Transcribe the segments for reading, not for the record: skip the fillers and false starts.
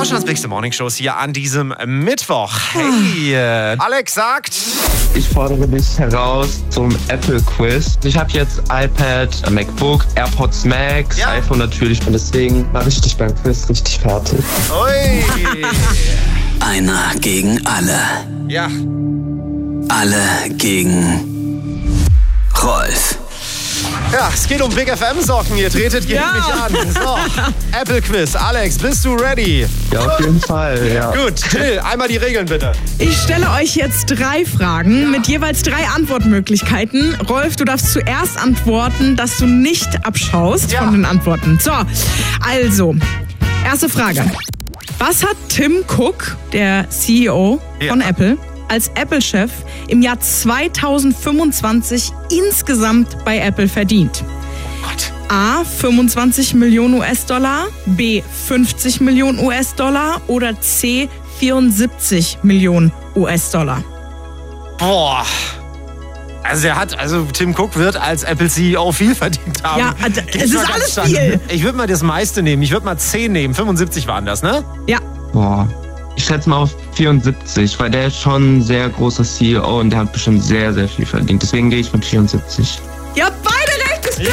Deutschlands bigste Morningshows hier an diesem Mittwoch. Hey, Alex sagt... Ich fordere dich heraus zum Apple-Quiz. Ich habe jetzt iPad, MacBook, AirPods Max, iPhone natürlich. Und deswegen mache ich dich beim Quiz richtig fertig. Ui. Einer gegen alle. Ja. Alle gegen Rolf. Ja, es geht um Big FM-Socken. Ihr tretet gegen mich an. So, Apple-Quiz. Alex, bist du ready? Ja, auf jeden Fall, ja. Gut, Till, einmal die Regeln bitte. Ich stelle euch jetzt 3 Fragen mit jeweils 3 Antwortmöglichkeiten. Rolf, du darfst zuerst antworten, dass du nicht abschaust von den Antworten. So, also, erste Frage. Was hat Tim Cook, der CEO von Apple, als Apple-Chef im Jahr 2025 insgesamt bei Apple verdient? Gott. A. 25 Millionen US-Dollar, B. 50 Millionen US-Dollar oder C. 74 Millionen US-Dollar. Boah. Also Tim Cook wird als Apple-CEO viel verdient haben. Ja, es ist alles viel. Ich würde mal das meiste nehmen. Ich würde mal 10 nehmen. 75 waren das, ne? Ja. Boah. Ich schätze mal auf 74, weil der ist schon ein sehr großer CEO und der hat bestimmt sehr, sehr viel verdient. Deswegen gehe ich mit 74. Ihr habt beide recht gestimmt.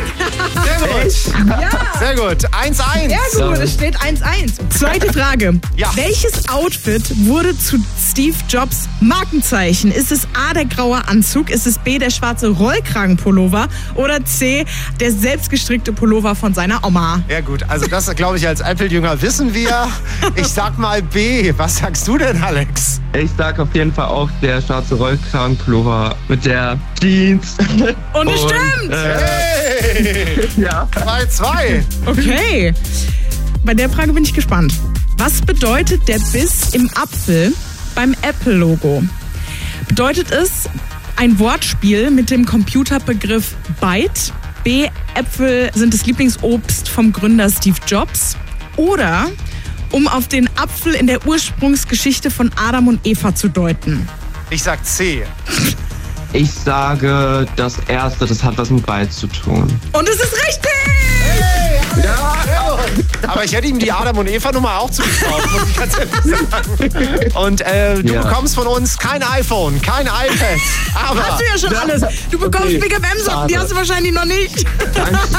Sehr gut. Ja. Sehr gut. 1-1. Sehr gut, es steht 1-1. Zweite Frage. Ja. Welches Outfit wurde zu Steve Jobs Markenzeichen? Ist es A, der graue Anzug? Ist es B, der schwarze Rollkragenpullover? Oder C, der selbstgestrickte Pullover von seiner Oma? Ja gut, also das glaube ich als Apple-Jünger wissen wir. Ich sag mal B. Was sagst du denn, Alex? Ich sag auf jeden Fall auch der schwarze Rollkragenpullover mit der Jeans. Und es stimmt! Hey! Ja. 2-2. Okay. Bei der Frage bin ich gespannt. Was bedeutet der Biss im Apfel beim Apple-Logo? Bedeutet es ein Wortspiel mit dem Computerbegriff Byte? B. Äpfel sind das Lieblingsobst vom Gründer Steve Jobs? Oder um auf den Apfel in der Ursprungsgeschichte von Adam und Eva zu deuten? Ich sag C. Ich sage, das erste, das hat was mit Byte zu tun. Und es ist richtig! Ja, aber ich hätte ihm die Adam und Eva Nummer auch zugetraut, muss ich ganz ehrlich sagen. Und du bekommst von uns kein iPhone, kein iPad. Aber Hast du ja schon alles. Du bekommst Big FM-Socken, die hast du wahrscheinlich noch nicht. Danke.